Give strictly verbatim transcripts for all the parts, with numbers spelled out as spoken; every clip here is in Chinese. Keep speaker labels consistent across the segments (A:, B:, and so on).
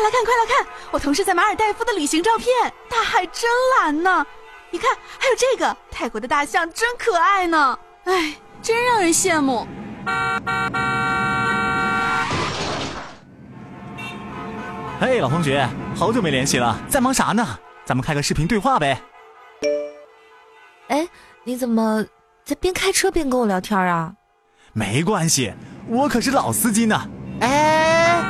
A: 快来看快来看，我同事在马尔代夫的旅行照片，大海真蓝呢。你看还有这个泰国的大象真可爱呢，哎，真让人羡慕。
B: 嘿，老同学，好久没联系了，在忙啥呢？咱们开个视频对话呗。
C: 哎，你怎么在边开车边跟我聊天啊？
B: 没关系，我可是老司机呢。
C: 哎，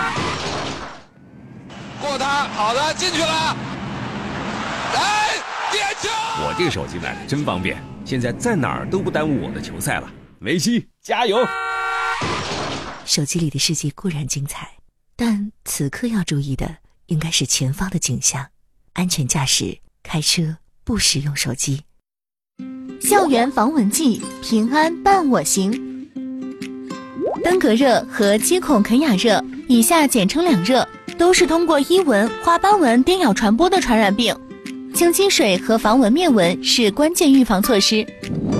D: 过他，好的，进去了。哎，点球！
E: 我这个手机买的真方便，现在在哪儿都不耽误我的球赛了。梅西，加油！
C: 手机里的世界固然精彩，但此刻要注意的应该是前方的景象，安全驾驶，开车不使用手机。
F: 校园防蚊剂，平安伴我行。登革热和接孔肯雅热，以下简称两热，都是通过伊蚊、花斑蚊叮咬传播的传染病。清积水和防蚊灭蚊是关键预防措施。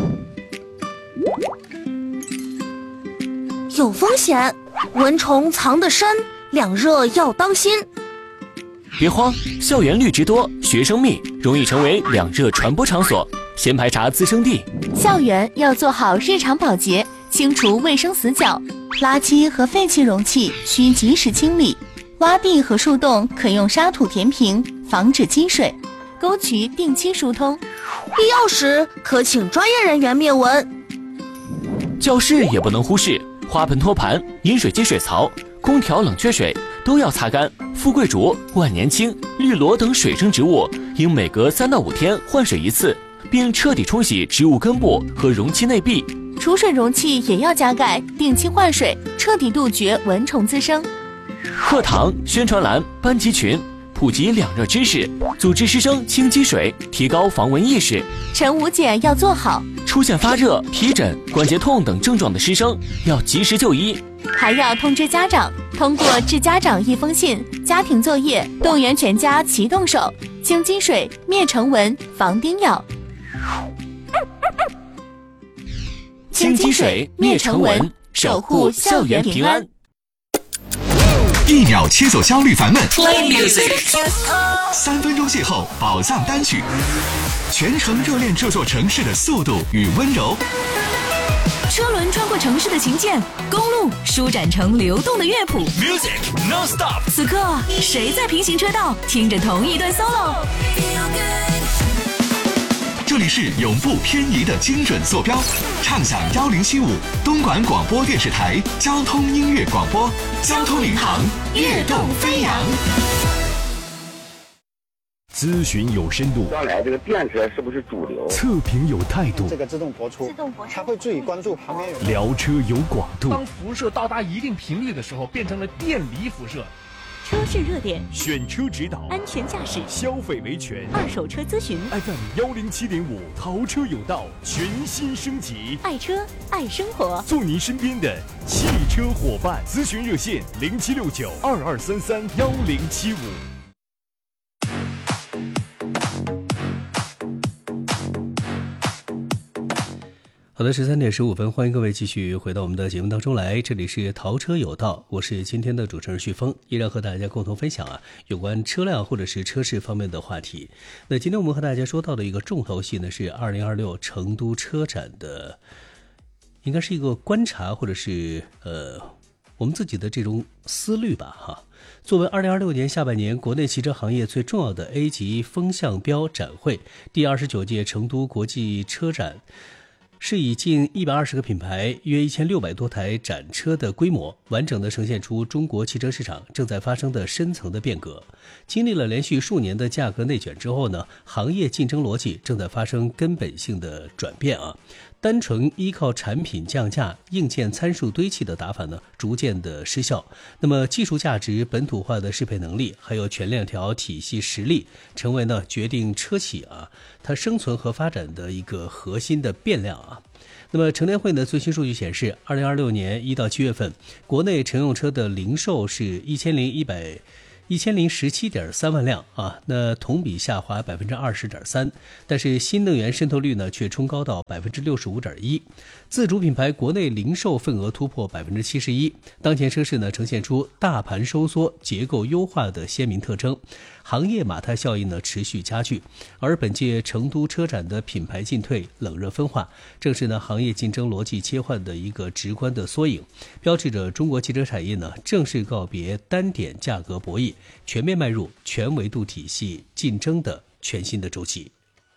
G: 有风险，蚊虫藏得深，两热要当心。
H: 别慌，校园绿植多，学生密，容易成为两热传播场所，先排查滋生地。
F: 校园要做好日常保洁，清除卫生死角，垃圾和废弃容器需及时清理，洼地和树洞可用沙土填平，防止积水，沟渠定期疏通，
G: 必要时可请专业人员灭蚊。
H: 教室也不能忽视，花盆托盘、饮水机水槽、空调冷却水都要擦干。富贵竹、万年青、绿萝等水生植物应每隔三到五天换水一次，并彻底冲洗植物根部和容器内壁。
F: 储水容器也要加盖，定期换水，彻底杜绝蚊虫滋生。
H: 课堂、宣传栏、班级群普及两热知识，组织师生清积水，提高防蚊意识。
F: 晨午检要做好，
H: 出现发热、皮疹、关节痛等症状的师生要及时就医，
F: 还要通知家长，通过致家长一封信、家庭作业，动员全家齐动手，清积水、灭尘蚊、防叮咬。
H: 清积水、灭尘蚊，守护校园平安。
I: 一秒切走焦虑烦闷
H: Play music，
I: 三分钟邂逅宝藏单曲，全程热恋这座城市的速度与温柔。
J: 车轮穿过城市的琴键，公路舒展成流动的乐谱。
H: Music non stop，
J: 此刻谁在平行车道听着同一段 solo？
I: 这里是永不偏移的精准坐标，畅享幺零七五东莞广播电视台交通音乐广播，交通领航，跃动飞扬。
K: 咨询有深度，
L: 将来这个电车是不是主流？
K: 测评有态度，
M: 这个自动播出，
G: 自动播出，
M: 它会注意关注旁边有。
K: 聊车有广度，
N: 当辐射到达一定频率的时候，变成了电离辐射。
J: 车市热点，
K: 选车指导，
J: 安全驾驶，
K: 消费维权，
J: 二手车咨询。
K: F M 幺零七点五，淘车有道全新升级，
J: 爱车爱生活，
K: 做您身边的汽车伙伴。咨询热线零七六九二二三三幺零七五。
O: 好的，十三点十五分，欢迎各位继续回到我们的节目当中来。这里是淘车有道，我是今天的主持人旭峰，依然和大家共同分享啊有关车辆或者是车市方面的话题。那今天我们和大家说到的一个重头戏呢，是二零二六成都车展的，应该是一个观察或者是呃我们自己的这种思虑吧哈。作为二零二六年下半年国内汽车行业最重要的 A 级风向标展会，第二十九届成都国际车展是以近一百二十个品牌、约一千六百多台展车的规模，完整地呈现出中国汽车市场正在发生的深层的变革。经历了连续数年的价格内卷之后呢，行业竞争逻辑正在发生根本性的转变啊。单纯依靠产品降价、硬件参数堆砌的打法呢，逐渐的失效。那么技术价值、本土化的适配能力，还有全链条体系实力，成为呢决定车企啊它生存和发展的一个核心的变量啊。那么乘联会的最新数据显示，二零二六年一到七月份，国内乘用车的零售是一千零一百一千零十七点三万辆啊，那同比下滑百分之二十点三，但是新能源渗透率呢却冲高到百分之六十五点一，自主品牌国内零售份额突破百分之七十一。当前车市呢呈现出大盘收缩、结构优化的鲜明特征，行业马太效应呢持续加剧，而本届成都车展的品牌进退、冷热分化，正是呢行业竞争逻辑切换的一个直观的缩影，标志着中国汽车产业呢正式告别单点价格博弈，全面迈入全维度体系竞争的全新的周期。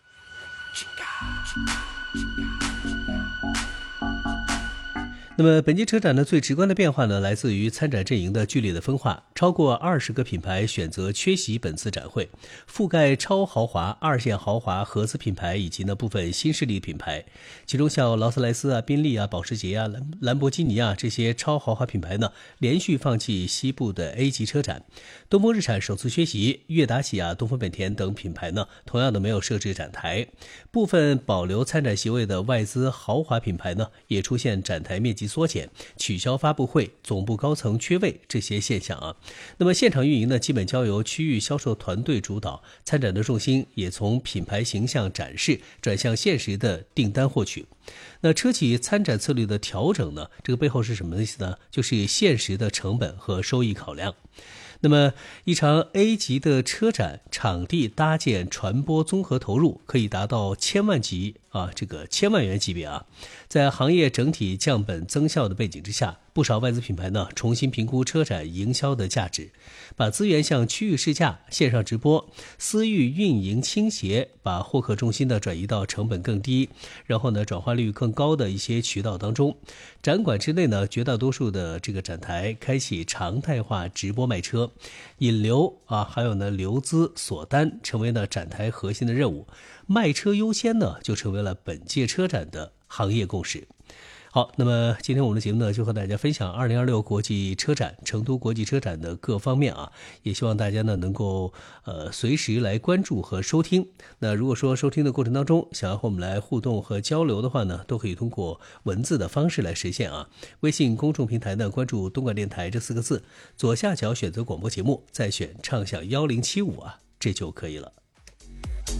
O: 那么本届车展呢，最直观的变化呢，来自于参展阵营的剧烈的分化，超过二十个品牌选择缺席本次展会，覆盖超豪华、二线豪华、合资品牌以及呢部分新势力品牌。其中像劳斯莱斯啊、宾利啊、保时捷啊、兰兰博基尼啊这些超豪华品牌呢，连续放弃西部的 A 级车展。东风日产首次缺席，悦达起亚、东风本田等品牌呢，同样的没有设置展台。部分保留参展席位的外资豪华品牌呢，也出现展台面积缩减、取消发布会、总部高层缺位这些现象啊。那么现场运营呢，基本交由区域销售团队主导，参展的重心也从品牌形象展示转向现实的订单获取。那车企参展策略的调整呢，这个背后是什么意思呢？就是现实的成本和收益考量。那么一场 A 级的车展，场地搭建、传播综合投入可以达到千万级啊，这个千万元级别啊。在行业整体降本增效的背景之下，不少外资品牌呢重新评估车展营销的价值，把资源向区域试驾、线上直播、私域运营倾斜，把获客重心呢转移到成本更低，然后呢转化率更高的一些渠道当中。展馆之内呢，绝大多数的这个展台开启常态化直播卖车，引流啊，还有呢留资锁单成为了展台核心的任务，卖车优先呢就成为了本届车展的行业共识。好，那么今天我们的节目呢，就和大家分享二零二六国际车展、成都国际车展的各方面啊，也希望大家呢能够呃随时来关注和收听。那如果说收听的过程当中想要和我们来互动和交流的话呢，都可以通过文字的方式来实现啊。微信公众平台呢，关注东莞电台这四个字，左下角选择广播节目，再选畅享一零七五啊，这就可以了。